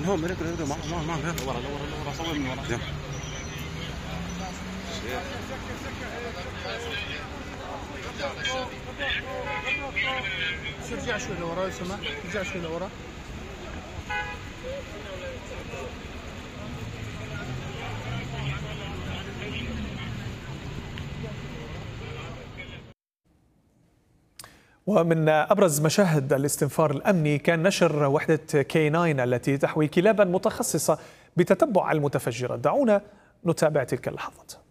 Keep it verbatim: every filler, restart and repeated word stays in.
هون بريك بريك معه معه معه ورا ورا ورا صور من ورا. ارجع شوي لورا لو سمحت، ارجع شوي لورا. ومن أبرز مشاهد الاستنفار الأمني كان نشر وحدة كي ناين التي تحوي كلابا متخصصة بتتبع المتفجرات. دعونا نتابع تلك اللحظات.